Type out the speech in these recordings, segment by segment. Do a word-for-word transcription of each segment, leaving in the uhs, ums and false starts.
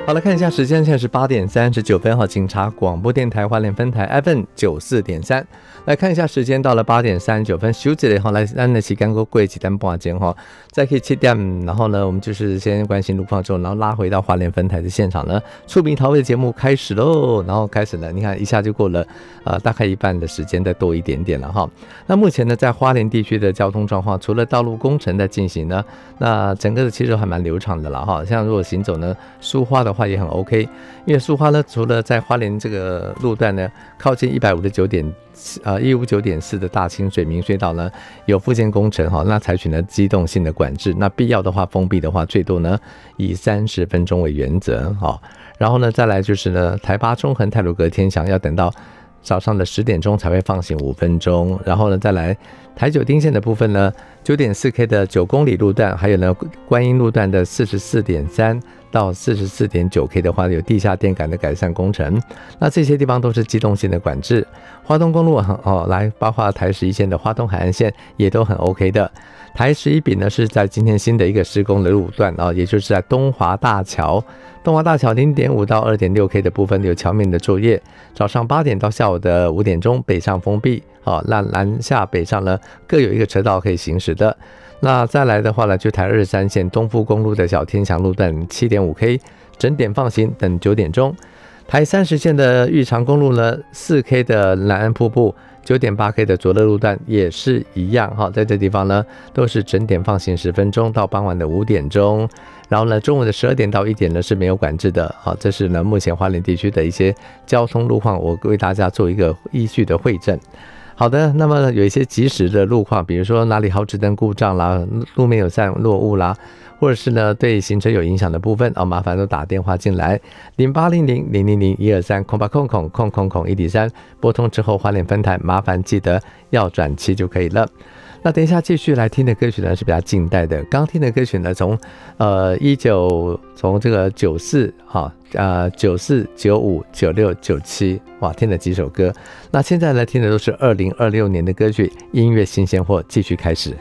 好了，看一下时间，现在是八点三十九分哈。警察广播电台花莲分台 F M 九四点三，来看一下时间，到了八点三十九分，休息了哈，来按的时间过贵几单半间哈，再可以七点，然后呢，我们就是先关心路况之后，然后拉回到花莲分台的现场呢，触屏桃味的节目开始喽，然后开始了，你看一下就过了呃大概一半的时间，再多一点点了哈。那目前呢，在花莲地区的交通状况，除了道路工程在进行呢，那整个的其实还蛮流畅的了哈。像如果行走呢，苏花的话也很 OK， 因为苏花呢，除了在花莲这个路段呢，靠近一百五十九点呃一五九点四的大清水明水道呢有复建工程哈，那采取了机动性的管制，那必要的话封闭的话，最多呢以三十分钟为原则哈。然后呢，再来就是呢，台八中横太鲁阁天祥要等到早上的十点钟才会放行五分钟，然后呢，再来台九丁线的部分呢 九点四 K 的九公里路段，还有呢观音路段的 四十四点三 到 四十四点九 K 的话，有地下电感的改善工程，那这些地方都是机动性的管制。花东公路哦，来包括台十一线的花东海岸线也都很 OK 的。台十一丙呢是在今天新的一个施工的路段啊，也就是在东华大桥，东华大桥 零点五 到 二点六 K 的部分有桥面的作业，早上八点到下午的五点钟北上封闭，好，那南下北上呢各有一个车道可以行驶的。那再来的话呢，就台二十三线东富公路的小天祥路段 七点五 K 整点放行，等九点钟。台三十线的玉长公路呢 四 K 的南安瀑布 九点八 K 的左乐路段也是一样哈，在这地方呢都是整点放行十分钟到傍晚的五点钟，然后呢中午的十二点到一点呢是没有管制的啊，这是呢目前花莲地区的一些交通路况，我为大家做一个依据的汇整。好的，那么有一些即时的路况，比如说哪里号志灯故障啦，路面有散落物啦，或者是呢对行车有影响的部分啊，麻烦都打电话进来零八零零零零零一二三空八空空空空空一点三，拨通之后花莲分台，麻烦记得要转七就可以了。那等一下继续来听的歌曲呢是比较近代的，刚听的歌曲呢从呃一九从这个九四哈呃九四九五九六九七哇听了几首歌，那现在来听的都是二零二六年的歌曲，音乐新鲜货继续开始。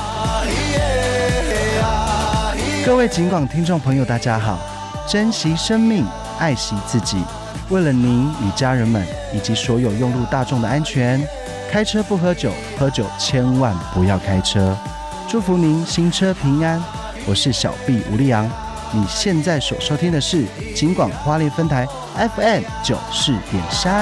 各位警广听众朋友大家好，珍惜生命，爱惜自己，为了您与家人们以及所有用路大众的安全，开车不喝酒，喝酒千万不要开车。祝福您行车平安，我是小弟吴立阳。你现在所收听的是警广花莲分台 F M 九四点三。